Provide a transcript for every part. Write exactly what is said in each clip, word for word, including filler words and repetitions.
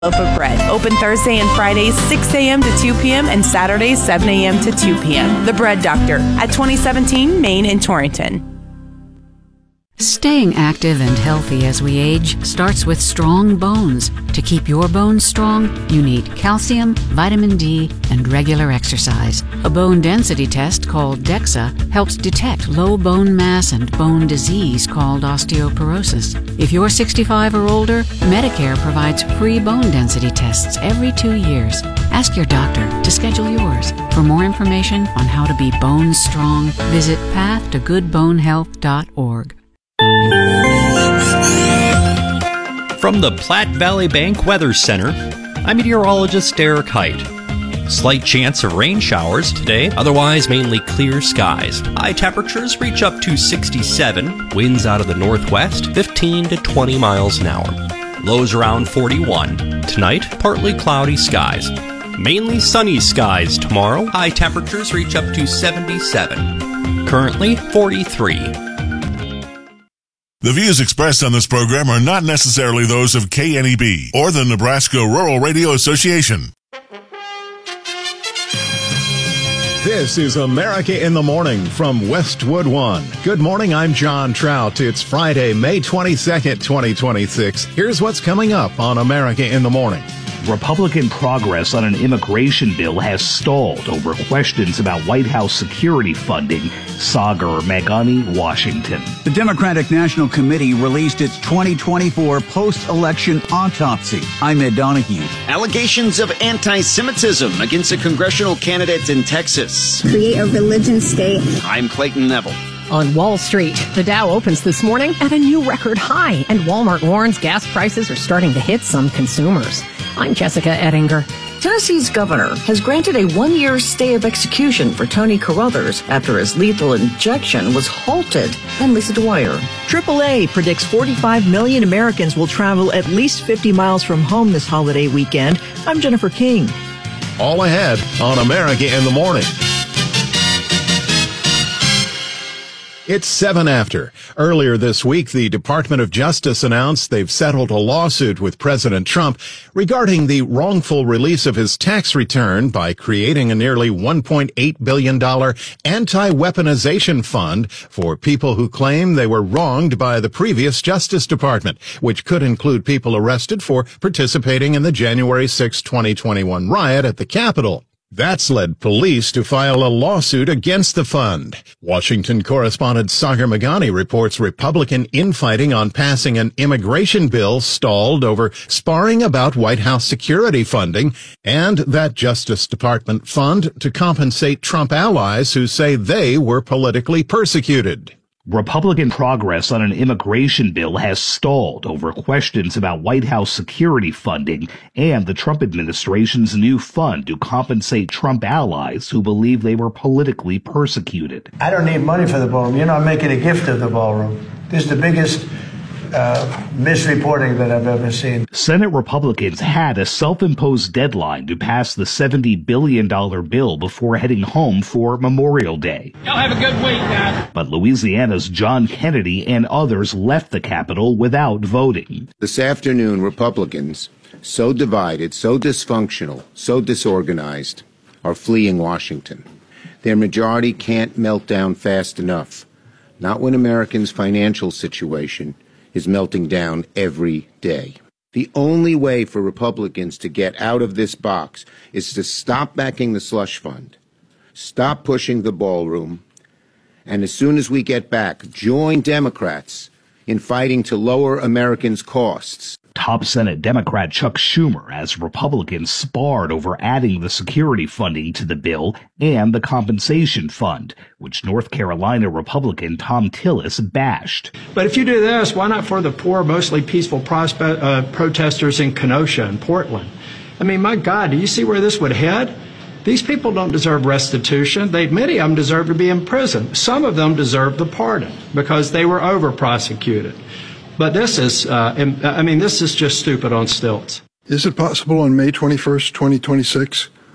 loaf of bread. Open Thursday and Fridays six a.m. to two p.m. and Saturdays seven a.m. to two p.m. The Bread Doctor at twenty seventeen Main in Torrington. Staying active and healthy as we age starts with strong bones. To keep your bones strong, you need calcium, vitamin D, and regular exercise. A bone density test called DEXA helps detect low bone mass and bone disease called osteoporosis. If you're sixty-five or older, Medicare provides free bone density tests every two years. Ask your doctor to schedule yours. For more information on how to be bone strong, visit path to good bone health dot org. From the Platte Valley Bank Weather Center, I'm meteorologist Derek Height. Slight chance of rain showers today, otherwise mainly clear skies. High temperatures reach up to sixty-seven, winds out of the northwest, fifteen to twenty miles an hour. Lows around forty-one. Tonight, partly cloudy skies. Mainly sunny skies tomorrow, high temperatures reach up to seventy-seven. Currently, forty-three. The views expressed on this program are not necessarily those of K N E B or the Nebraska Rural Radio Association. This is America in the Morning from Westwood One. Good morning, I'm John Trout. It's Friday, May twenty-second, twenty twenty-six. Here's what's coming up on America in the Morning. Republican progress on an immigration bill has stalled over questions about White House security funding. Sagar Meghani, Washington. The Democratic National Committee released its twenty twenty-four post-election autopsy. I'm Ed Donahue. Allegations of anti-Semitism against a congressional candidate in Texas. Create a religion state. I'm Clayton Neville. On Wall Street, the Dow opens this morning at a new record high, and Walmart warns gas prices are starting to hit some consumers. I'm Jessica Ettinger. Tennessee's governor has granted a one-year stay of execution for Tony Carruthers after his lethal injection was halted. I'm Lisa Dwyer. triple A predicts forty-five million Americans will travel at least fifty miles from home this holiday weekend. I'm Jennifer King. All ahead on America in the Morning. It's seven after. Earlier this week, the Department of Justice announced they've settled a lawsuit with President Trump regarding the wrongful release of his tax return by creating a nearly one point eight billion dollars anti-weaponization fund for people who claim they were wronged by the previous Justice Department, which could include people arrested for participating in the January sixth, twenty twenty-one riot at the Capitol. That's led police to file a lawsuit against the fund. Washington correspondent Sagar Meghani reports Republican infighting on passing an immigration bill stalled over sparring about White House security funding and that Justice Department fund to compensate Trump allies who say they were politically persecuted. Republican progress on an immigration bill has stalled over questions about White House security funding and the Trump administration's new fund to compensate Trump allies who believe they were politically persecuted. I don't need money for the ballroom. You're not making a gift of the ballroom. This is the biggest uh, misreporting that I've ever seen. Senate Republicans had a self-imposed deadline to pass the seventy billion dollars bill before heading home for Memorial Day. Y'all have a good week, guys. But Louisiana's John Kennedy and others left the Capitol without voting. This afternoon, Republicans, so divided, so dysfunctional, so disorganized, are fleeing Washington. Their majority can't melt down fast enough, not when Americans' financial situation is melting down every day. The only way for Republicans to get out of this box is to stop backing the slush fund, stop pushing the ballroom, and as soon as we get back, join Democrats in fighting to lower Americans' costs. Top Senate Democrat Chuck Schumer as Republicans sparred over adding the security funding to the bill and the compensation fund, which North Carolina Republican Tom Tillis bashed. But if you do this, why not for the poor, mostly peaceful prospe- uh, protesters in Kenosha and Portland? I mean, my God, do you see where this would head? These people don't deserve restitution. They, many of them deserve to be in prison. Some of them deserve the pardon because they were over-prosecuted. But this is, uh, I mean, this is just stupid on stilts. Is it possible on May twenty-first, twenty twenty-six,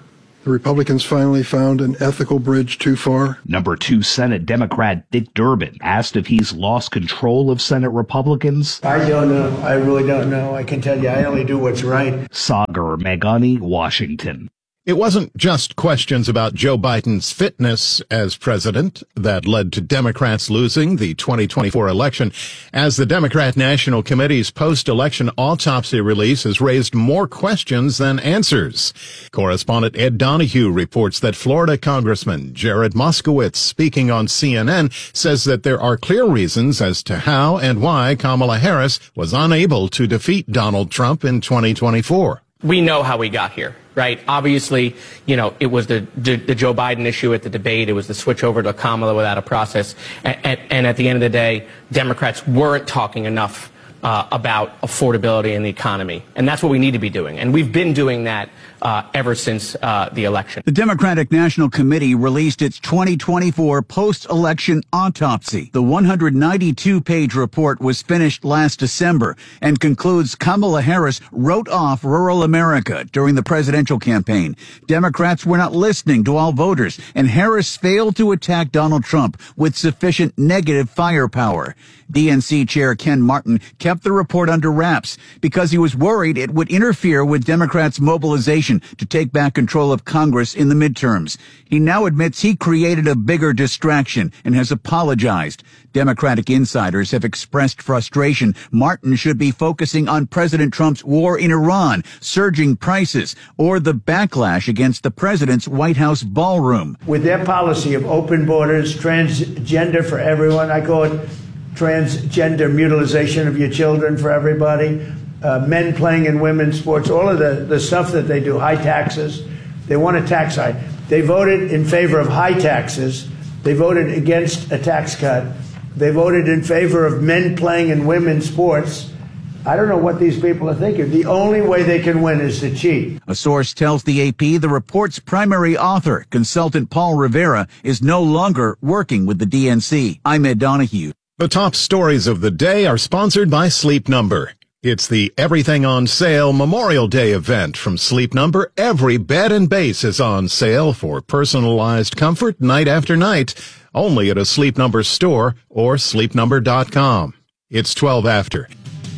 The Republicans finally found an ethical bridge too far. Number two Senate Democrat Dick Durbin asked if he's lost control of Senate Republicans. I don't know. I really don't know. I can tell you I only do what's right. Sagar Meghani, Washington. It wasn't just questions about Joe Biden's fitness as president that led to Democrats losing the twenty twenty-four election, as the Democrat National Committee's post-election autopsy release has raised more questions than answers. Correspondent Ed Donahue reports that Florida Congressman Jared Moskowitz, speaking on C N N, says that there are clear reasons as to how and why Kamala Harris was unable to defeat Donald Trump in twenty twenty-four. We know how we got here, right? Obviously, you know, it was the, the, the Joe Biden issue at the debate. It was the switch over to Kamala without a process. And, and, and at the end of the day, Democrats weren't talking enough uh, about affordability in the economy. And that's what we need to be doing. And we've been doing that uh, ever since uh, the election. The Democratic National Committee released its twenty twenty-four post-election autopsy. The one hundred ninety-two page report was finished last December and concludes Kamala Harris wrote off rural America during the presidential campaign. Democrats were not listening to all voters, and Harris failed to attack Donald Trump with sufficient negative firepower. D N C Chair Ken Martin kept the report under wraps because he was worried it would interfere with Democrats' mobilization to take back control of Congress in the midterms. He now admits he created a bigger distraction and has apologized. Democratic insiders have expressed frustration. Martin should be focusing on President Trump's war in Iran, surging prices, or the backlash against the president's White House ballroom. With their policy of open borders, transgender for everyone, I call it transgender mutilization of your children for everybody, uh, men playing in women's sports, all of the, the stuff that they do, high taxes. They want a tax hike. They voted in favor of high taxes. They voted against a tax cut. They voted in favor of men playing in women's sports. I don't know what these people are thinking. The only way they can win is to cheat. A source tells the A P the report's primary author, consultant Paul Rivera, is no longer working with the D N C. I'm Ed Donahue. The top stories of the day are sponsored by Sleep Number. It's the Everything on Sale Memorial Day event from Sleep Number. Every bed and base is on sale for personalized comfort night after night, only at a Sleep Number store or sleep number dot com. It's twelve after.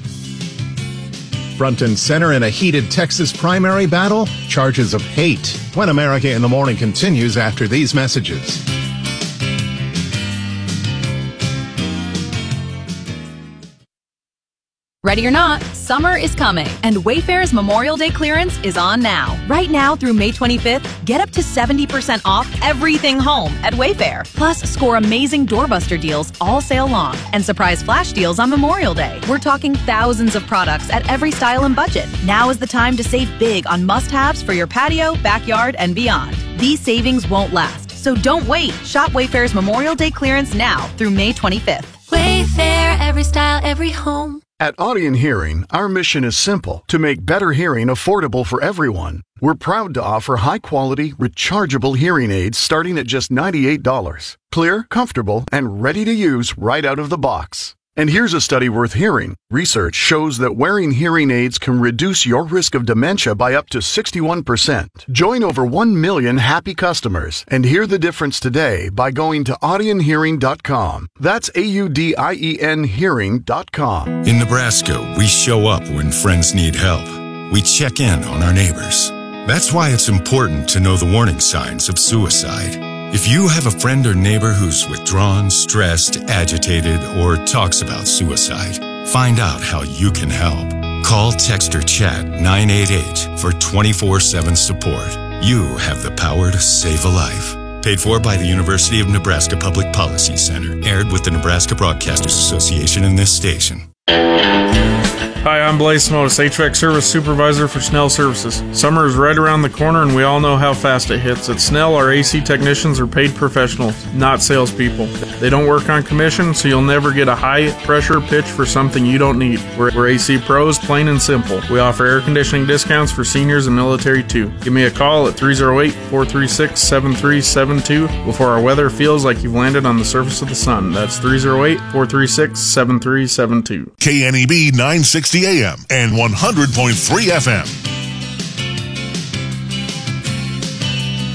Front and center in a heated Texas primary battle, charges of hate. When America in the Morning continues after these messages. Ready or not, summer is coming, and Wayfair's Memorial Day clearance is on now. Right now through May twenty-fifth, get up to seventy percent off everything home at Wayfair. Plus, score amazing doorbuster deals all sale long and surprise flash deals on Memorial Day. We're talking thousands of products at every style and budget. Now is the time to save big on must-haves for your patio, backyard, and beyond. These savings won't last, so don't wait. Shop Wayfair's Memorial Day clearance now through May twenty-fifth. Wayfair, every style, every home. At Audion Hearing, our mission is simple: to make better hearing affordable for everyone. We're proud to offer high-quality, rechargeable hearing aids starting at just ninety-eight dollars. Clear, comfortable, and ready to use right out of the box. And here's a study worth hearing. Research shows that wearing hearing aids can reduce your risk of dementia by up to sixty-one percent. Join over one million happy customers and hear the difference today by going to audion hearing dot com. That's A U D I E N hearing dot com. In Nebraska, we show up when friends need help. We check in on our neighbors. That's why it's important to know the warning signs of suicide. If you have a friend or neighbor who's withdrawn, stressed, agitated, or talks about suicide, find out how you can help. Call, text, or chat nine eight eight for twenty-four seven support. You have the power to save a life. Paid for by the University of Nebraska Public Policy Center. Aired with the Nebraska Broadcasters Association and this station. Hi, I'm Blaze Smotis, H V A C Service Supervisor for Snell Services. Summer is right around the corner and we all know how fast it hits. At Snell, our A C technicians are paid professionals, not salespeople. They don't work on commission, so you'll never get a high-pressure pitch for something you don't need. We're, we're A C pros, plain and simple. We offer air conditioning discounts for seniors and military too. Give me a call at three oh eight, four three six, seven three seven two before our weather feels like you've landed on the surface of the sun. That's three oh eight, four three six, seven three seven two. K N E B nine sixty A M and one hundred point three F M.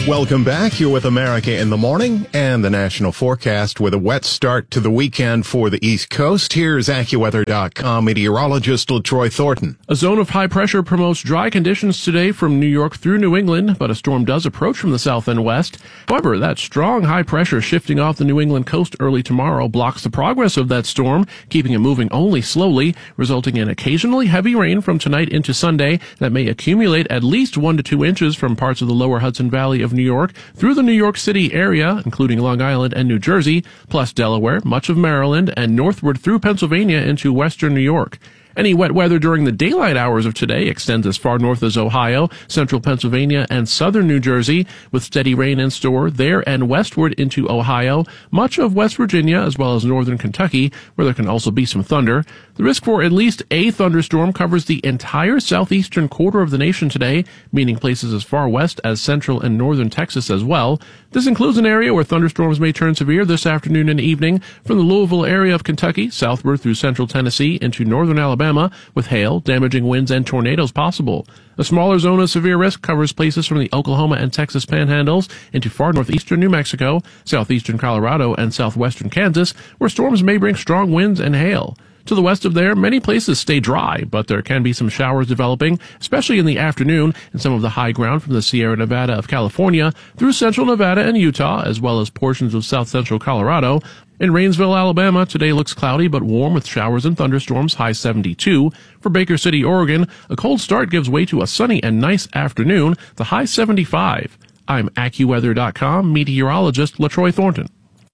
Welcome back. You're with America in the Morning and the national forecast with a wet start to the weekend for the East Coast. Here's AccuWeather dot com meteorologist LaTroy Thornton. A zone of high pressure promotes dry conditions today from New York through New England, but a storm does approach from the south and west. However, that strong high pressure shifting off the New England coast early tomorrow blocks the progress of that storm, keeping it moving only slowly, resulting in occasionally heavy rain from tonight into Sunday that may accumulate at least one to two inches from parts of the lower Hudson Valley of New York through the New York City area, including Long Island and New Jersey, plus Delaware, much of Maryland, and northward through Pennsylvania into western New York. Any wet weather during the daylight hours of today extends as far north as Ohio, central Pennsylvania, and southern New Jersey, with steady rain in store there and westward into Ohio, much of West Virginia, as well as northern Kentucky, where there can also be some thunder. The risk for at least a thunderstorm covers the entire southeastern quarter of the nation today, meaning places as far west as central and northern Texas as well. This includes an area where thunderstorms may turn severe this afternoon and evening from the Louisville area of Kentucky, southward through central Tennessee into northern Alabama, with hail, damaging winds, and tornadoes possible. A smaller zone of severe risk covers places from the Oklahoma and Texas panhandles into far northeastern New Mexico, southeastern Colorado, and southwestern Kansas, where storms may bring strong winds and hail. To the west of there, many places stay dry, but there can be some showers developing, especially in the afternoon in some of the high ground from the Sierra Nevada of California through central Nevada and Utah, as well as portions of south central Colorado. In Rainsville, Alabama, today looks cloudy but warm with showers and thunderstorms, high seventy-two. For Baker City, Oregon, a cold start gives way to a sunny and nice afternoon, the high seventy-five. I'm AccuWeather dot com meteorologist LaTroy Thornton.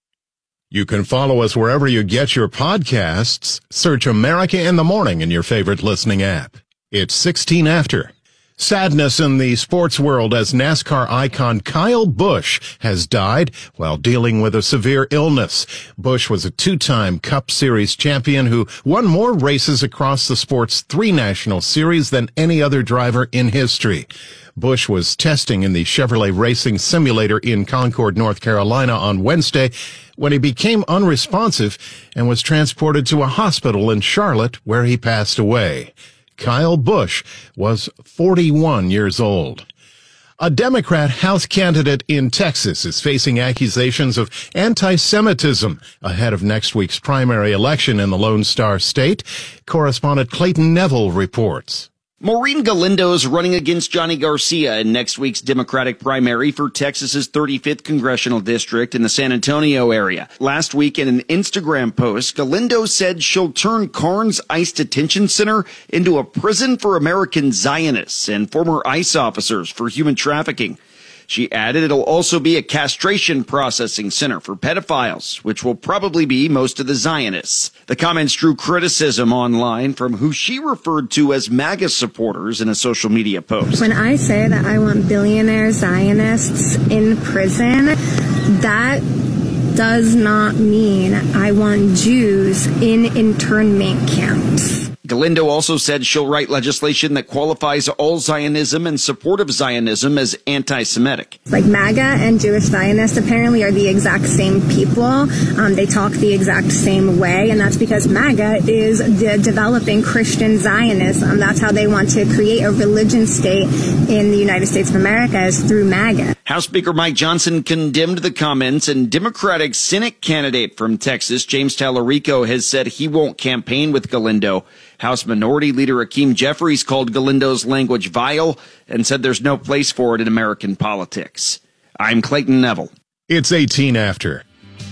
You can follow us wherever you get your podcasts. Search America in the Morning in your favorite listening app. It's sixteen after. Sadness in the sports world as NASCAR icon Kyle Busch has died while dealing with a severe illness. Busch was a two-time Cup Series champion who won more races across the sport's three national series than any other driver in history. Busch was testing in the Chevrolet Racing Simulator in Concord, North Carolina on Wednesday when he became unresponsive and was transported to a hospital in Charlotte where he passed away. Kyle Busch was forty-one years old. A Democrat House candidate in Texas is facing accusations of anti-Semitism ahead of next week's primary election in the Lone Star State. Correspondent Clayton Neville reports. Maureen Galindo is running against Johnny Garcia in next week's Democratic primary for Texas's thirty-fifth congressional district in the San Antonio area. Last week in an Instagram post, Galindo said she'll turn Carnes ICE Detention Center into a prison for American Zionists and former ICE officers for human trafficking. She added it'll also be a castration processing center for pedophiles, which will probably be most of the Zionists. The comments drew criticism online from who she referred to as MAGA supporters in a social media post. When I say that I want billionaire Zionists in prison, that does not mean I want Jews in internment camps. Galindo also said she'll write legislation that qualifies all Zionism and support of Zionism as anti-Semitic. Like MAGA and Jewish Zionists apparently are the exact same people. Um, they talk the exact same way, and that's because MAGA is de- developing Christian Zionism. That's how they want to create a religion state in the United States of America, is through MAGA. House Speaker Mike Johnson condemned the comments, and Democratic Senate candidate from Texas, James Tallarico, has said he won't campaign with Galindo. House Minority Leader Hakeem Jeffries called Galindo's language vile and said there's no place for it in American politics. I'm Clayton Neville. It's eighteen after.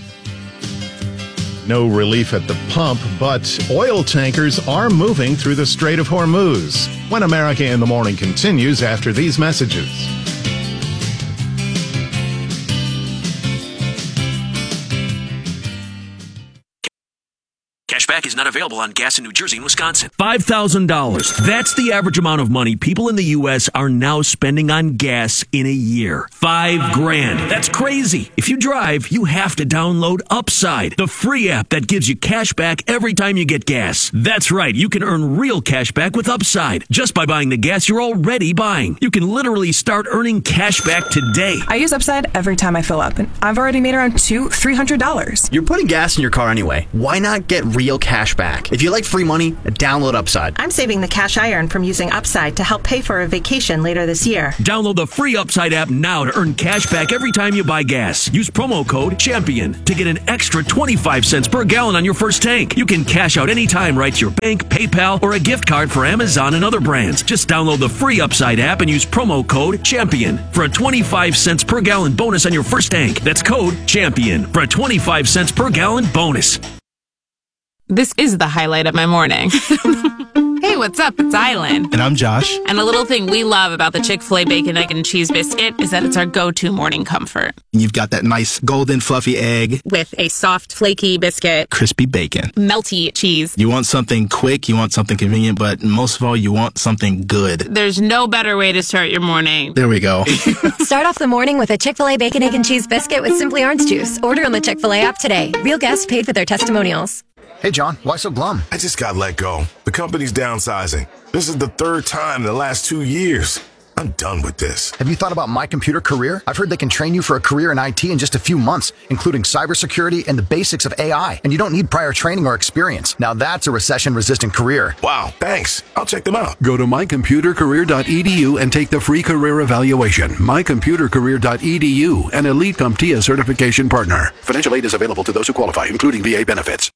No relief at the pump, but oil tankers are moving through the Strait of Hormuz. When America in the Morning continues after these messages. Cashback is not available on gas in New Jersey and Wisconsin. five thousand dollars. That's the average amount of money people in the U S are now spending on gas in a year. Five grand. That's crazy. If you drive, you have to download Upside, the free app that gives you cash back every time you get gas. That's right. You can earn real cash back with Upside just by buying the gas you're already buying. You can literally start earning cash back today. I use Upside every time I fill up, and I've already made around two, three hundred dollars. You're putting gas in your car anyway. Why not get real cash cash back. If you like free money, download Upside. I'm saving the cash I earn from using Upside to help pay for a vacation later this year. Download the free Upside app now to earn cash back every time you buy gas. Use promo code CHAMPION to get an extra twenty-five cents per gallon on your first tank. You can cash out anytime right to your bank, PayPal, or a gift card for Amazon and other brands. Just download the free Upside app and use promo code CHAMPION for a twenty-five cents per gallon bonus on your first tank. That's code CHAMPION for a twenty-five cents per gallon bonus. This is the highlight of my morning. Hey, what's up? It's Island. And I'm Josh. And a little thing we love about the Chick-fil-A Bacon, Egg, and Cheese Biscuit is that it's our go-to morning comfort. You've got that nice golden fluffy egg. With a soft, flaky biscuit. Crispy bacon. Melty cheese. You want something quick, you want something convenient, but most of all, you want something good. There's no better way to start your morning. There we go. Start off the morning with a Chick-fil-A Bacon, Egg, and Cheese Biscuit with Simply Orange Juice. Order on the Chick-fil-A app today. Real guests paid for their testimonials. Hey, John, why so glum? I just got let go. The company's downsizing. This is the third time in the last two years. I'm done with this. Have you thought about My Computer Career? I've heard they can train you for a career in I T in just a few months, including cybersecurity and the basics of A I. And you don't need prior training or experience. Now that's a recession-resistant career. Wow, thanks. I'll check them out. Go to my computer career dot e d u and take the free career evaluation. my computer career dot e d u, an elite CompTIA certification partner. Financial aid is available to those who qualify, including V A benefits.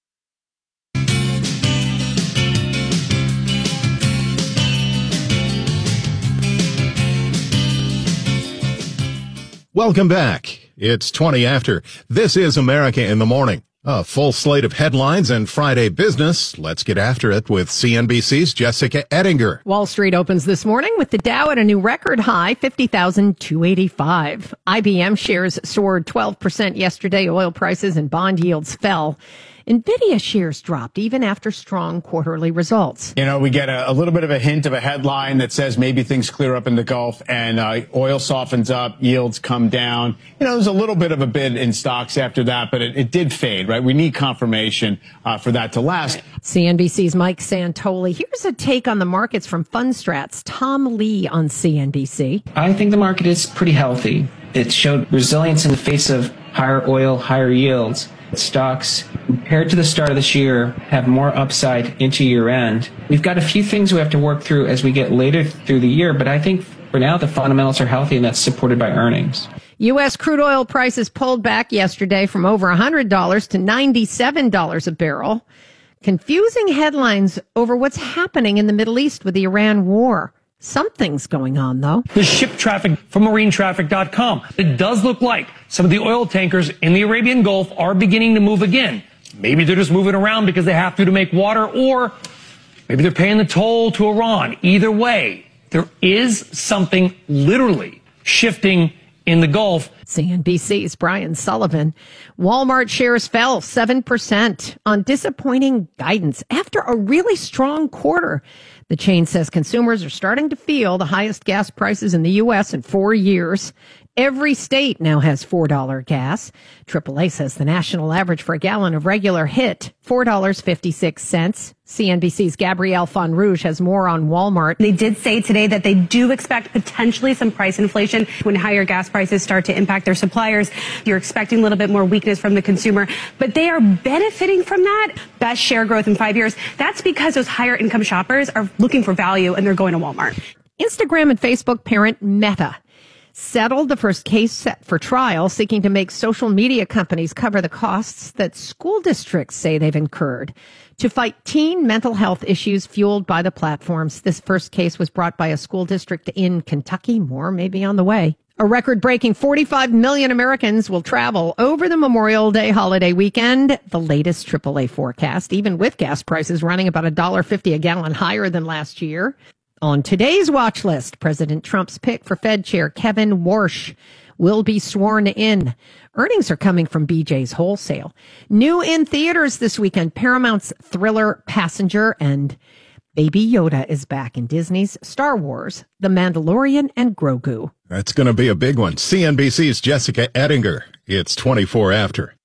Welcome back. It's twenty after. This is America in the Morning. A full slate of headlines and Friday business. Let's get after it with C N B C's Jessica Ettinger. Wall Street opens this morning with the Dow at a new record high, fifty thousand two hundred eighty-five. I B M shares soared twelve percent yesterday. Oil prices and bond yields fell. NVIDIA shares dropped even after strong quarterly results. You know, we get a, a little bit of a hint of a headline that says maybe things clear up in the Gulf and uh, oil softens up, yields come down. You know, there's a little bit of a bid in stocks after that, but it, it did fade, right? We need confirmation uh, for that to last. C N B C's Mike Santoli. Here's a take on the markets from Fundstrat's Tom Lee on C N B C. I think the market is pretty healthy. It showed resilience in the face of higher oil, higher yields. Stocks, compared to the start of this year, have more upside into year end. We've got a few things we have to work through as we get later through the year, but I think for now the fundamentals are healthy and that's supported by earnings. U S crude oil prices pulled back yesterday from over one hundred dollars to ninety-seven dollars a barrel. Confusing headlines over what's happening in the Middle East with the Iran war. Something's going on, though. The ship traffic from marine traffic dot com. It does look like some of the oil tankers in the Arabian Gulf are beginning to move again. Maybe they're just moving around because they have to to make water, or maybe they're paying the toll to Iran. Either way, there is something literally shifting in the Gulf. C N B C's Brian Sullivan. Walmart shares fell seven percent on disappointing guidance after a really strong quarter. The chain says consumers are starting to feel the highest gas prices in the U S in four years. Every state now has four dollars gas. triple A says the national average for a gallon of regular hit four dollars and fifty-six cents. C N B C's Gabrielle Fonrouge has more on Walmart. They did say today that they do expect potentially some price inflation when higher gas prices start to impact their suppliers. You're expecting a little bit more weakness from the consumer, but they are benefiting from that. Best share growth in five years. That's because those higher income shoppers are looking for value and they're going to Walmart. Instagram and Facebook parent Meta settled the first case set for trial, seeking to make social media companies cover the costs that school districts say they've incurred to fight teen mental health issues fueled by the platforms. This first case was brought by a school district in Kentucky. More may be on the way. A record-breaking forty-five million Americans will travel over the Memorial Day holiday weekend. The latest triple A forecast, even with gas prices running about one dollar fifty a gallon higher than last year. On today's watch list, President Trump's pick for Fed Chair Kevin Warsh will be sworn in. Earnings are coming from B J's Wholesale. New in theaters this weekend, Paramount's thriller Passenger, and Baby Yoda is back in Disney's Star Wars, The Mandalorian and Grogu. That's going to be a big one. C N B C's Jessica Ettinger. It's twenty-four after.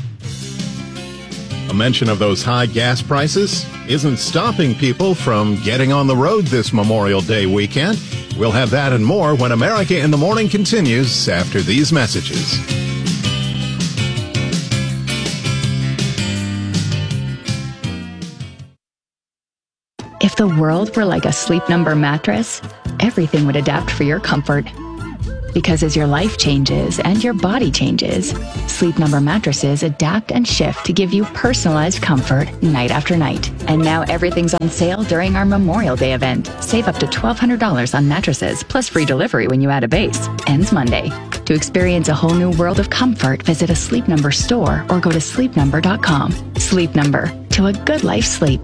A mention of those high gas prices isn't stopping people from getting on the road this Memorial Day weekend. We'll have that and more when America in the Morning continues after these messages. If the world were like a Sleep Number mattress, everything would adapt for your comfort. Because as your life changes and your body changes, Sleep Number mattresses adapt and shift to give you personalized comfort night after night. And now everything's on sale during our Memorial Day event. Save up to twelve hundred dollars on mattresses, plus free delivery when you add a base. Ends Monday. To experience a whole new world of comfort, visit a Sleep Number store or go to sleep number dot com. Sleep Number. To a good life sleep.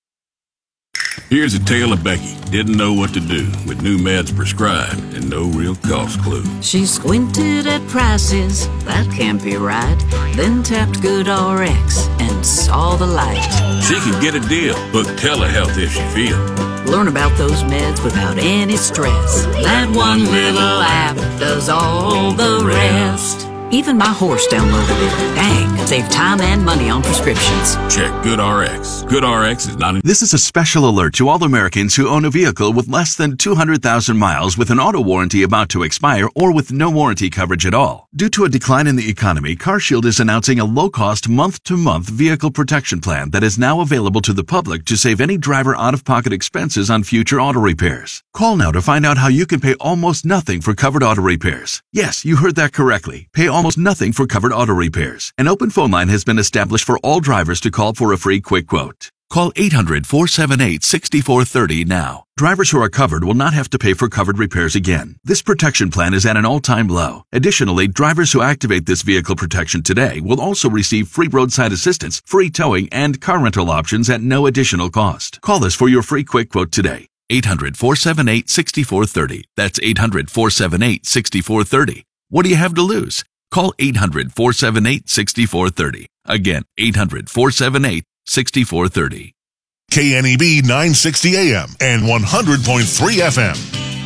Here's a tale of Becky. Didn't know what to do with new meds prescribed and no real cost clue. She squinted at prices, that can't be right. Then tapped GoodRx and saw the light. She could get a deal, book telehealth if she feel. Learn about those meds without any stress. That one little app does all the rest. Even my horse downloaded it. Dang, save time and money on prescriptions. Check GoodRx. GoodRx is not... This is a special alert to all Americans who own a vehicle with less than two hundred thousand miles with an auto warranty about to expire or with no warranty coverage at all. Due to a decline in the economy, CarShield is announcing a low-cost month-to-month vehicle protection plan that is now available to the public to save any driver out-of-pocket expenses on future auto repairs. Call now to find out how you can pay almost nothing for covered auto repairs. Yes, you heard that correctly. Pay almost nothing for covered auto repairs. An open phone line has been established for all drivers to call for a free quick quote. Call eight hundred, four seven eight, six four three zero now. Drivers who are covered will not have to pay for covered repairs again. This protection plan is at an all-time low. Additionally, drivers who activate this vehicle protection today will also receive free roadside assistance, free towing, and car rental options at no additional cost. Call us for your free quick quote today. eight hundred, four seven eight, six four three zero. That's eight hundred, four seven eight, six four three zero. What do you have to lose? Call eight hundred, four seven eight, six four three zero. Again, eight hundred, four seven eight, six four three zero. K N E B nine sixty A M and one hundred point three F M.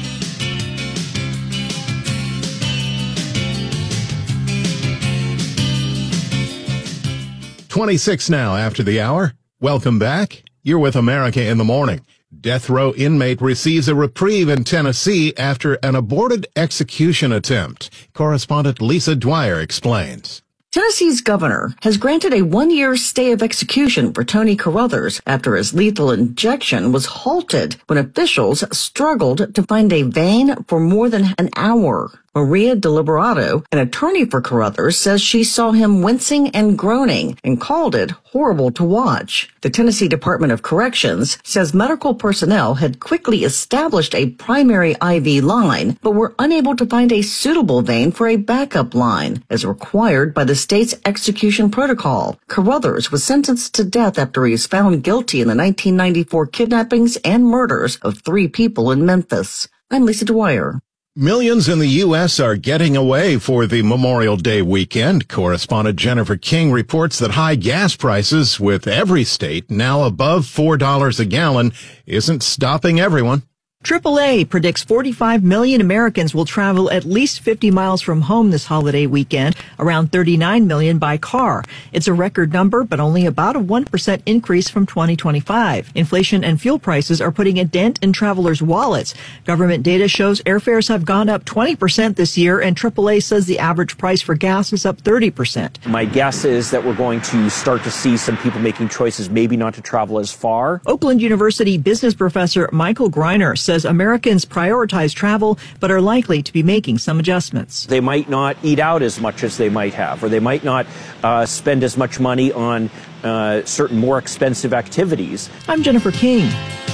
twenty-six now after the hour. Welcome back. You're with America in the Morning. Death row inmate receives a reprieve in Tennessee after an aborted execution attempt. Correspondent Lisa Dwyer explains. Tennessee's governor has granted a one-year stay of execution for Tony Carruthers after his lethal injection was halted when officials struggled to find a vein for more than an hour. Maria DeLiberato, an attorney for Carruthers, says she saw him wincing and groaning and called it horrible to watch. The Tennessee Department of Corrections says medical personnel had quickly established a primary I V line, but were unable to find a suitable vein for a backup line, as required by the state's execution protocol. Carruthers was sentenced to death after he was found guilty in the nineteen ninety-four kidnappings and murders of three people in Memphis. I'm Lisa Dwyer. Millions in the U S are getting away for the Memorial Day weekend. Correspondent Jennifer King reports that high gas prices, with every state now above four dollars a gallon, isn't stopping everyone. triple A predicts forty-five million Americans will travel at least fifty miles from home this holiday weekend, around thirty-nine million by car. It's a record number, but only about a one percent increase from twenty twenty-five. Inflation and fuel prices are putting a dent in travelers' wallets. Government data shows airfares have gone up twenty percent this year, and triple A says the average price for gas is up thirty percent. My guess is that we're going to start to see some people making choices maybe not to travel as far. Oakland University business professor Michael Greiner says Americans prioritize travel, but are likely to be making some adjustments. They might not eat out as much as they might have, or they might not uh, spend as much money on uh, certain more expensive activities. I'm Jennifer King.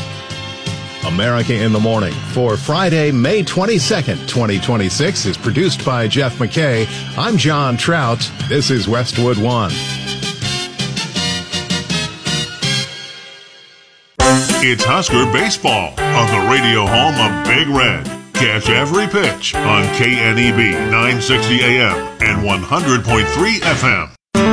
America in the Morning for Friday, May twenty-second, twenty twenty-six is produced by Jeff McKay. I'm John Trout. This is Westwood One. It's Husker Baseball on the radio home of Big Red. Catch every pitch on K N E B nine sixty A M and one hundred point three F M.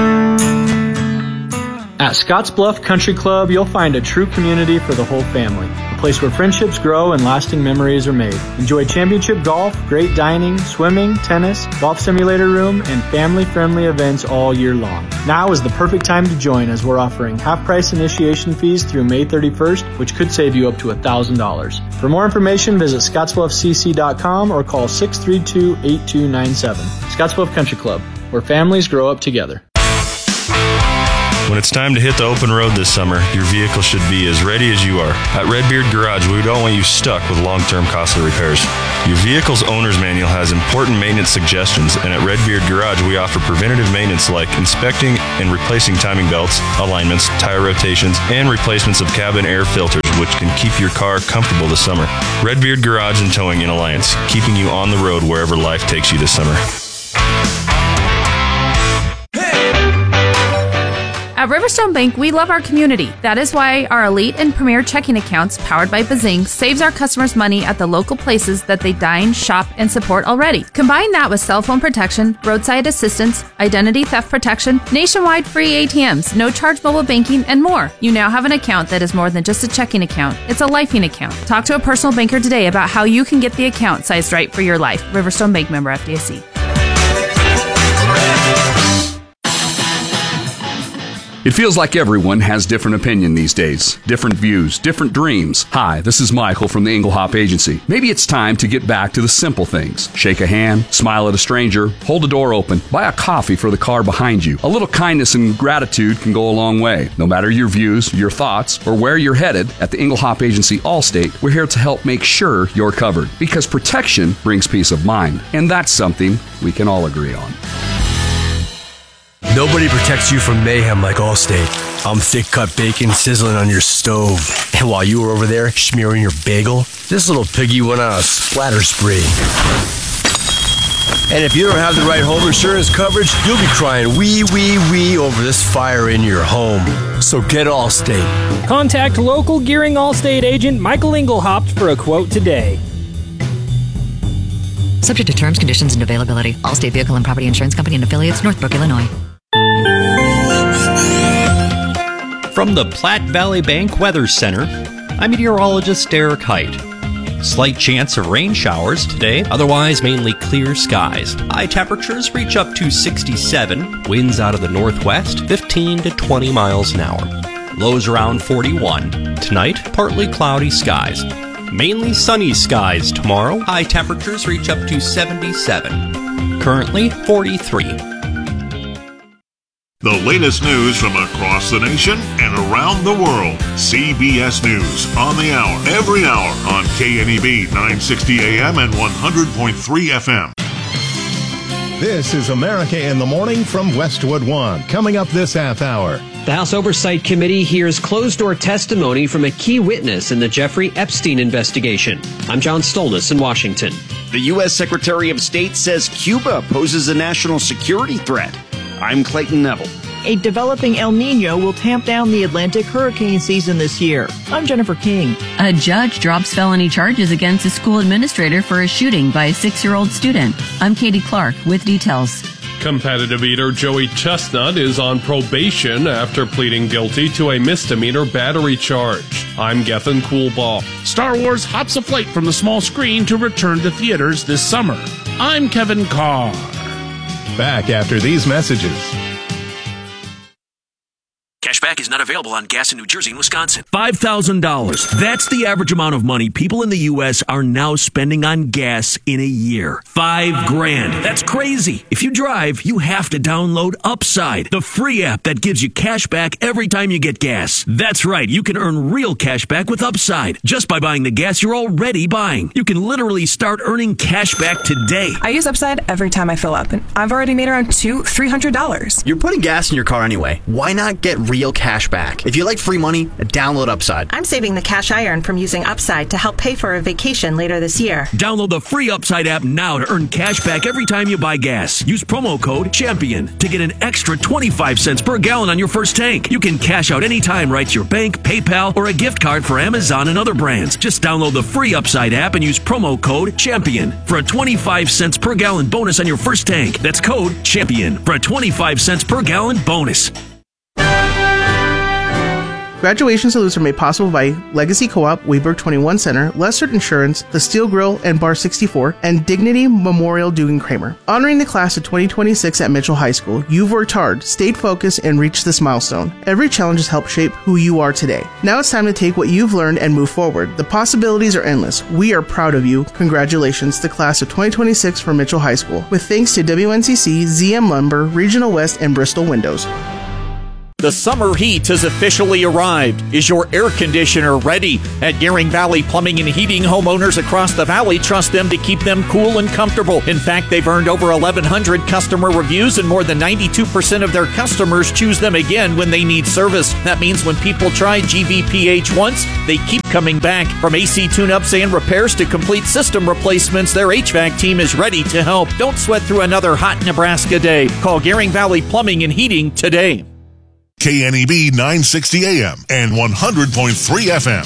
At Scottsbluff Country Club, you'll find a true community for the whole family. A place where friendships grow and lasting memories are made. Enjoy championship golf, great dining, swimming, tennis, golf simulator room, and family-friendly events all year long. Now is the perfect time to join as we're offering half-price initiation fees through May thirty-first, which could save you up to one thousand dollars. For more information, visit scottsbluff c c dot com or call six three two, eight two nine seven. Scottsbluff Country Club, where families grow up together. When it's time to hit the open road this summer, your vehicle should be as ready as you are. At Redbeard Garage, we don't want you stuck with long-term costly repairs. Your vehicle's owner's manual has important maintenance suggestions, and at Redbeard Garage, we offer preventative maintenance like inspecting and replacing timing belts, alignments, tire rotations, and replacements of cabin air filters, which can keep your car comfortable this summer. Redbeard Garage and Towing in Alliance, keeping you on the road wherever life takes you this summer. At Riverstone Bank, we love our community. That is why our elite and premier checking accounts, powered by Bazing, saves our customers money at the local places that they dine, shop, and support already. Combine that with cell phone protection, roadside assistance, identity theft protection, nationwide free A T Ms, no charge mobile banking, and more. You now have an account that is more than just a checking account. It's a lifing account. Talk to a personal banker today about how you can get the account sized right for your life. Riverstone Bank, member F D I C. It feels like everyone has different opinion these days, different views, different dreams. Hi, this is Michael from the Engelhop Agency. Maybe it's time to get back to the simple things. Shake a hand, smile at a stranger, hold a door open, buy a coffee for the car behind you. A little kindness and gratitude can go a long way. No matter your views, your thoughts, or where you're headed, at the Engelhop Agency Allstate, we're here to help make sure you're covered. Because protection brings peace of mind, and that's something we can all agree on. Nobody protects you from mayhem like Allstate. I'm thick-cut bacon sizzling on your stove. And while you were over there smearing your bagel, this little piggy went on a splatter spree. And if you don't have the right home insurance coverage, you'll be crying wee, wee, wee over this fire in your home. So get Allstate. Contact local Gearing Allstate agent Michael Engelhaupt for a quote today. Subject to terms, conditions, and availability. Allstate Vehicle and Property Insurance Company and Affiliates, Northbrook, Illinois. From the Platte Valley Bank Weather Center, I'm meteorologist Derek Height. Slight chance of rain showers today, otherwise mainly clear skies. High temperatures reach up to sixty-seven, winds out of the northwest, fifteen to twenty miles an hour. Lows around forty-one. Tonight, partly cloudy skies. Mainly sunny skies tomorrow. High temperatures reach up to seventy-seven. Currently, forty-three. The latest news from across the nation and around the world. C B S News on the hour, every hour on K N E B nine sixty A M and one hundred point three F M. This is America in the Morning from Westwood One. Coming up this half hour. The House Oversight Committee hears closed-door testimony from a key witness in the Jeffrey Epstein investigation. I'm John Stolnis in Washington. The U S Secretary of State says Cuba poses a national security threat. I'm Clayton Neville. A developing El Nino will tamp down the Atlantic hurricane season this year. I'm Jennifer King. A judge drops felony charges against a school administrator for a shooting by a six-year-old student. I'm Katie Clark with details. Competitive eater Joey Chestnut is on probation after pleading guilty to a misdemeanor battery charge. I'm Gethin Coolbaugh. Star Wars hops a flight from the small screen to return to theaters this summer. I'm Kevin Carr. Back after these messages. Cashback is not available on gas in New Jersey and Wisconsin. five thousand dollars. That's the average amount of money people in the U S are now spending on gas in a year. Five grand. That's crazy. If you drive, you have to download Upside, the free app that gives you cash back every time you get gas. That's right. You can earn real cash back with Upside just by buying the gas you're already buying. You can literally start earning cash back today. I use Upside every time I fill up, and I've already made around two, three hundred dollars. You're putting gas in your car anyway. Why not get real cash back? If you like free money, download Upside. I'm saving the cash I earn from using Upside to help pay for a vacation later this year. Download the free Upside app now to earn cash back every time you buy gas. Use promo code CHAMPION to get an extra twenty-five cents per gallon on your first tank. You can cash out anytime right to your bank, PayPal, or a gift card for Amazon and other brands. Just download the free Upside app and use promo code CHAMPION for a twenty-five cents per gallon bonus on your first tank. That's code CHAMPION for a twenty-five cents per gallon bonus. Graduation salutes are made possible by Legacy Co-op, Weberg twenty-one Center, Lessert Insurance, The Steel Grill and Bar sixty-four, and Dignity Memorial Dugan Kramer. Honoring the class of twenty twenty-six at Mitchell High School, you've worked hard, stayed focused, and reached this milestone. Every challenge has helped shape who you are today. Now it's time to take what you've learned and move forward. The possibilities are endless. We are proud of you. Congratulations, the class of twenty twenty-six for Mitchell High School. With thanks to W N C C, Z M Lumber, Regional West, and Bristol Windows. The summer heat has officially arrived. Is your air conditioner ready? At Gearing Valley Plumbing and Heating, homeowners across the valley trust them to keep them cool and comfortable. In fact, they've earned over eleven hundred customer reviews, and more than ninety-two percent of their customers choose them again when they need service. That means when people try G V P H once, they keep coming back. From A C tune-ups and repairs to complete system replacements, their H V A C team is ready to help. Don't sweat through another hot Nebraska day. Call Gearing Valley Plumbing and Heating today. K N E B nine sixty A M and one hundred point three F M.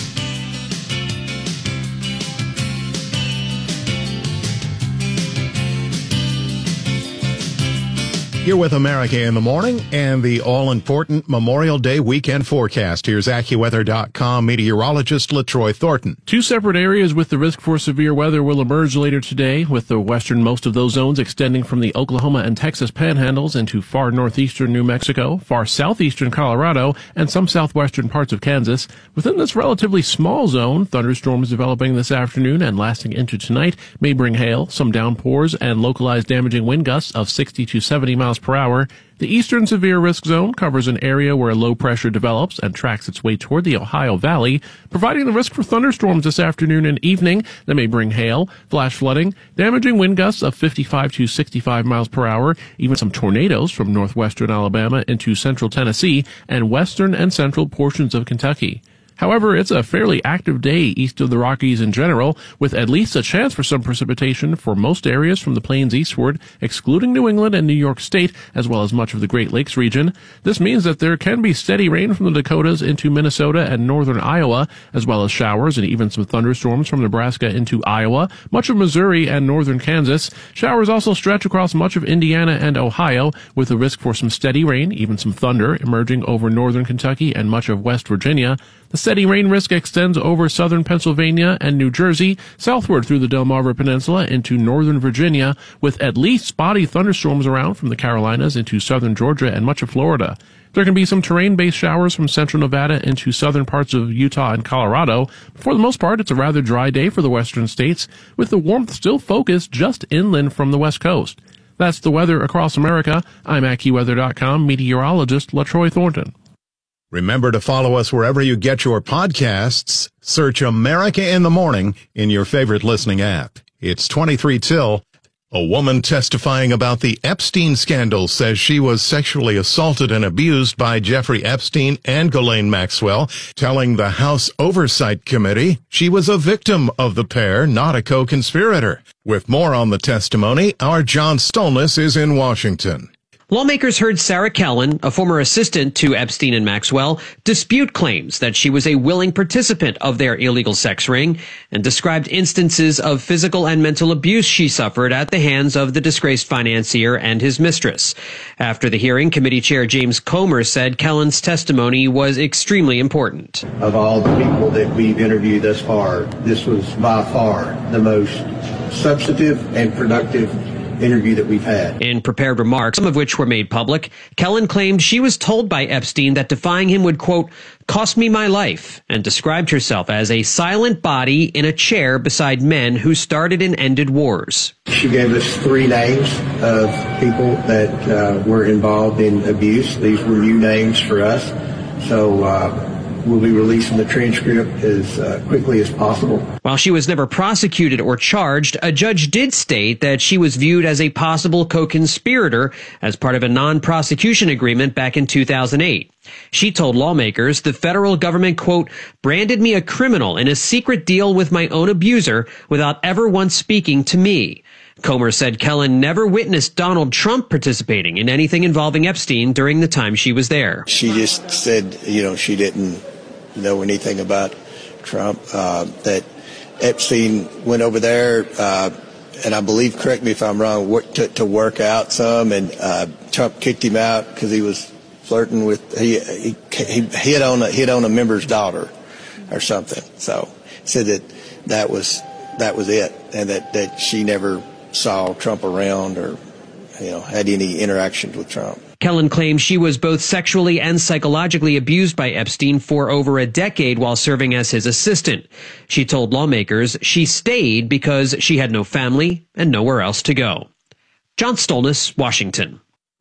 You're with America in the Morning and the all-important Memorial Day weekend forecast. Here's AccuWeather dot com meteorologist LaTroy Thornton. Two separate areas with the risk for severe weather will emerge later today, with the westernmost of those zones extending from the Oklahoma and Texas panhandles into far northeastern New Mexico, far southeastern Colorado, and some southwestern parts of Kansas. Within this relatively small zone, thunderstorms developing this afternoon and lasting into tonight may bring hail, some downpours, and localized damaging wind gusts of sixty to seventy miles per hour. The eastern severe risk zone covers an area where low pressure develops and tracks its way toward the Ohio Valley, providing the risk for thunderstorms this afternoon and evening that may bring hail, flash flooding, damaging wind gusts of fifty-five to sixty-five miles per hour, even some tornadoes from northwestern Alabama into central Tennessee and western and central portions of Kentucky. However, it's a fairly active day east of the Rockies in general, with at least a chance for some precipitation for most areas from the plains eastward, excluding New England and New York State, as well as much of the Great Lakes region. This means that there can be steady rain from the Dakotas into Minnesota and northern Iowa, as well as showers and even some thunderstorms from Nebraska into Iowa, much of Missouri and northern Kansas. Showers also stretch across much of Indiana and Ohio, with the risk for some steady rain, even some thunder, emerging over northern Kentucky and much of West Virginia. The steady rain risk extends over southern Pennsylvania and New Jersey, southward through the Delmarva Peninsula into northern Virginia, with at least spotty thunderstorms around from the Carolinas into southern Georgia and much of Florida. There can be some terrain-based showers from central Nevada into southern parts of Utah and Colorado. For the most part, it's a rather dry day for the western states, with the warmth still focused just inland from the west coast. That's the weather across America. I'm AccuWeather dot com meteorologist LaTroy Thornton. Remember to follow us wherever you get your podcasts. Search America in the Morning in your favorite listening app. It's twenty-three till. A woman testifying about the Epstein scandal says she was sexually assaulted and abused by Jeffrey Epstein and Ghislaine Maxwell, telling the House Oversight Committee she was a victim of the pair, not a co-conspirator. With more on the testimony, our John Stolnis is in Washington. Lawmakers heard Sarah Kellen, a former assistant to Epstein and Maxwell, dispute claims that she was a willing participant of their illegal sex ring and described instances of physical and mental abuse she suffered at the hands of the disgraced financier and his mistress. After the hearing, Committee Chair James Comer said Kellen's testimony was extremely important. Of all the people that we've interviewed thus far, this was by far the most substantive and productive interview that we've had. In prepared remarks, some of which were made public, Kellen claimed she was told by Epstein that defying him would, quote, cost me my life, and described herself as a silent body in a chair beside men who started and ended wars. She gave us three names of people that uh, were involved in abuse. These were new names for us. So, uh, we'll be releasing the transcript as uh, quickly as possible. While she was never prosecuted or charged, a judge did state that she was viewed as a possible co-conspirator as part of a non-prosecution agreement back in two thousand eight. She told lawmakers the federal government, quote, branded me a criminal in a secret deal with my own abuser without ever once speaking to me. Comer said Kellen never witnessed Donald Trump participating in anything involving Epstein during the time she was there. She just said, you know, she didn't know anything about Trump, uh, that Epstein went over there, uh, and I believe, correct me if I'm wrong, work, to, to work out some, and uh, Trump kicked him out because he was flirting with, he, he, he hit on a, hit on a member's daughter or something. So said that that was, that was it, and that, that she never saw Trump around or, you know, had any interactions with Trump. Kellen claims she was both sexually and psychologically abused by Epstein for over a decade while serving as his assistant. She told lawmakers she stayed because she had no family and nowhere else to go. John Stolnis, Washington.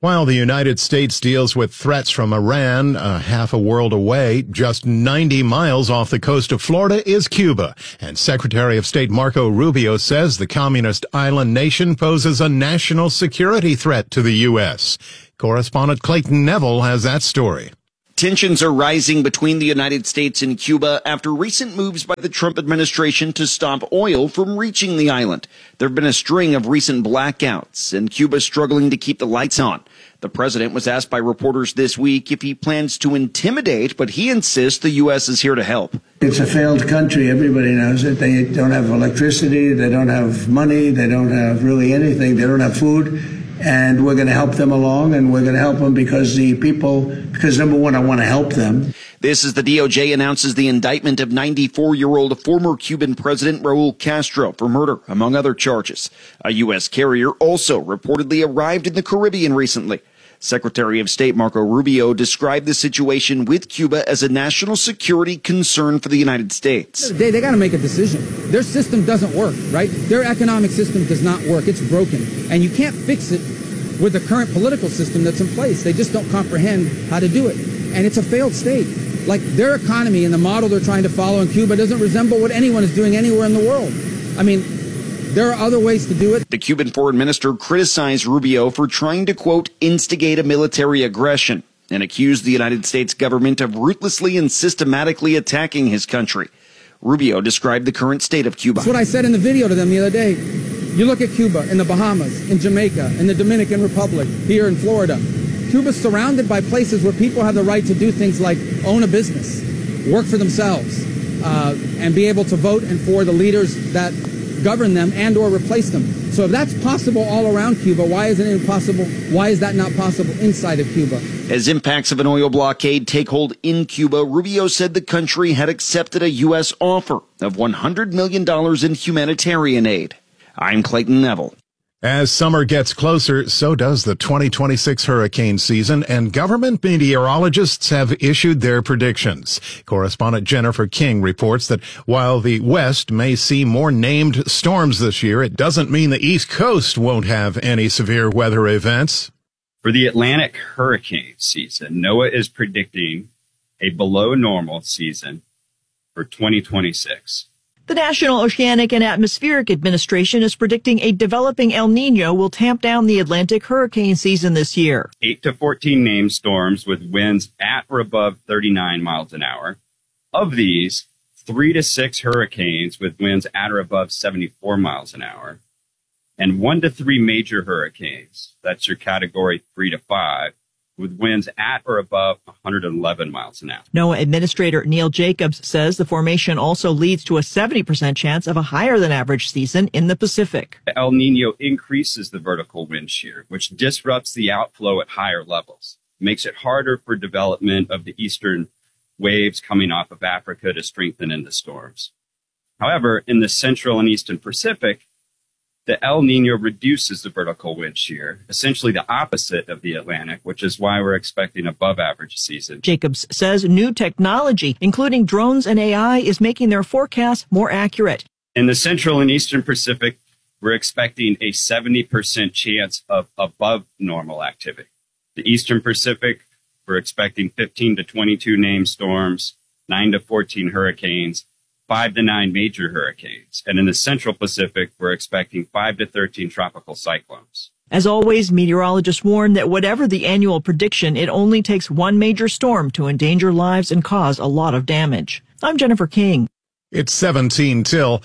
While the United States deals with threats from Iran, a half a world away, just ninety miles off the coast of Florida is Cuba. And Secretary of State Marco Rubio says the communist island nation poses a national security threat to the U S. Correspondent Clayton Neville has that story. Tensions are rising between the United States and Cuba after recent moves by the Trump administration to stop oil from reaching the island. There have been a string of recent blackouts, and Cuba is struggling to keep the lights on. The president was asked by reporters this week if he plans to intimidate, but he insists the U S is here to help. It's a failed country. Everybody knows it. They don't have electricity. They don't have money. They don't have really anything. They don't have food. And we're going to help them along, and we're going to help them because the people, because number one, I want to help them. This is the D O J announces the indictment of ninety-four-year-old former Cuban President Raul Castro for murder, among other charges. A U S carrier also reportedly arrived in the Caribbean recently. Secretary of State Marco Rubio described the situation with Cuba as a national security concern for the United States. They, they got to make a decision. Their system doesn't work, right? Their economic system does not work. It's broken. And you can't fix it with the current political system that's in place. They just don't comprehend how to do it. And it's a failed state. Like, their economy and the model they're trying to follow in Cuba doesn't resemble what anyone is doing anywhere in the world. I mean, there are other ways to do it. The Cuban foreign minister criticized Rubio for trying to, quote, instigate a military aggression and accused the United States government of ruthlessly and systematically attacking his country. Rubio described the current state of Cuba. That's what I said in the video to them the other day. You look at Cuba, in the Bahamas, in Jamaica, in the Dominican Republic, here in Florida. Cuba's surrounded by places where people have the right to do things like own a business, work for themselves, uh, and be able to vote and for the leaders that govern them and or replace them. So if that's possible all around Cuba, why isn't it possible? Why is that not possible inside of Cuba? As impacts of an oil blockade take hold in Cuba, Rubio said the country had accepted a U S offer of one hundred million dollars in humanitarian aid. I'm Clayton Neville. As summer gets closer, so does the twenty twenty-six hurricane season, and government meteorologists have issued their predictions. Correspondent Jennifer King reports that while the West may see more named storms this year, it doesn't mean the East Coast won't have any severe weather events. For the Atlantic hurricane season, NOAA is predicting a below normal season for twenty twenty-six. The National Oceanic and Atmospheric Administration is predicting a developing El Niño will tamp down the Atlantic hurricane season this year. eight to fourteen named storms with winds at or above thirty-nine miles an hour. Of these, three to six hurricanes with winds at or above seventy-four miles an hour. And one to three major hurricanes, that's your category three to five, with winds at or above one hundred eleven miles an hour. NOAA Administrator Neil Jacobs says the formation also leads to a seventy percent chance of a higher than average season in the Pacific. El Niño increases the vertical wind shear, which disrupts the outflow at higher levels, makes it harder for development of the eastern waves coming off of Africa to strengthen into storms. However, in the central and eastern Pacific, the El Niño reduces the vertical wind shear, essentially the opposite of the Atlantic, which is why we're expecting above average season. Jacobs says new technology, including drones and A I, is making their forecasts more accurate. In the central and eastern Pacific, we're expecting a seventy percent chance of above normal activity. The eastern Pacific, we're expecting fifteen to twenty-two named storms, nine to fourteen hurricanes, five to nine major hurricanes. And in the central Pacific, we're expecting five to thirteen tropical cyclones. As always, meteorologists warn that whatever the annual prediction, it only takes one major storm to endanger lives and cause a lot of damage. I'm Jennifer King. It's seventeen till.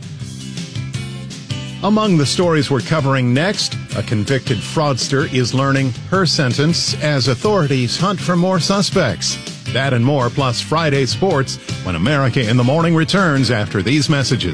Among the stories we're covering next, a convicted fraudster is learning her sentence as authorities hunt for more suspects. That and more, plus Friday sports, when America in the Morning returns after these messages.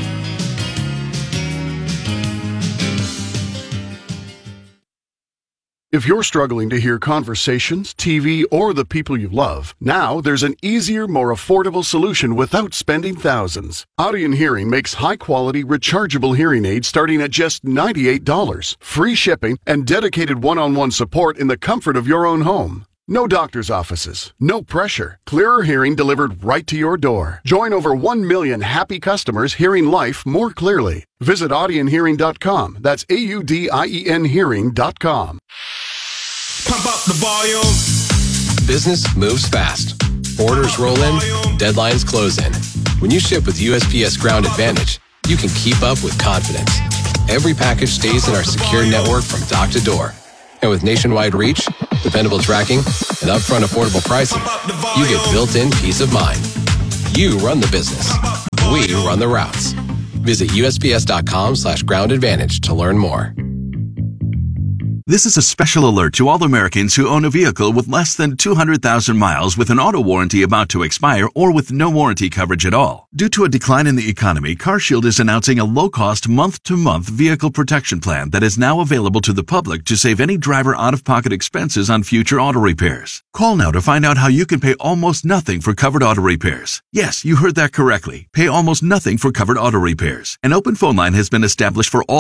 If you're struggling to hear conversations, T V, or the people you love, now there's an easier, more affordable solution without spending thousands. Audien Hearing makes high-quality, rechargeable hearing aids starting at just ninety-eight dollars, free shipping, and dedicated one-on-one support in the comfort of your own home. No doctor's offices, no pressure, clearer hearing delivered right to your door. Join over one million happy customers hearing life more clearly. Visit audien hearing dot com. That's A U D I E N hearing dot com. Pump up the volume. Business moves fast. Orders roll in, deadlines close in. When you ship with U S P S Ground Advantage, you can keep up with confidence. Every package stays in our secure network from dock to door. And with nationwide reach, dependable tracking, and upfront affordable pricing, you get built-in peace of mind. You run the business. We run the routes. Visit U S P S dot com slash ground advantage to learn more. This is a special alert to all Americans who own a vehicle with less than two hundred thousand miles with an auto warranty about to expire or with no warranty coverage at all. Due to a decline in the economy, CarShield is announcing a low-cost month-to-month vehicle protection plan that is now available to the public to save any driver out-of-pocket expenses on future auto repairs. Call now to find out how you can pay almost nothing for covered auto repairs. Yes, you heard that correctly. Pay almost nothing for covered auto repairs. An open phone line has been established for all